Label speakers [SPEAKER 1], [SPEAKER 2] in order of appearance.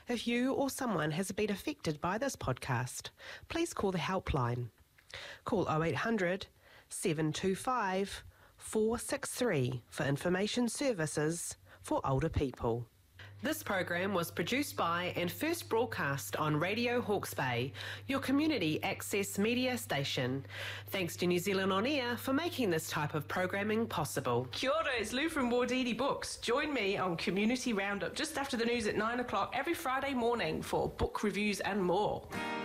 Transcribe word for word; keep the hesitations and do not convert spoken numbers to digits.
[SPEAKER 1] If you or someone has been affected by this podcast, please call the helpline. Call oh eight hundred, seven two five, four six three for information services for older people. This program was produced by and first broadcast on Radio Hawke's Bay, your community access media station. Thanks to New Zealand On Air for making this type of programming possible.
[SPEAKER 2] Kia ora, it's Lou from Wardini Books. Join me on Community Roundup just after the news at nine o'clock every Friday morning for book reviews and more.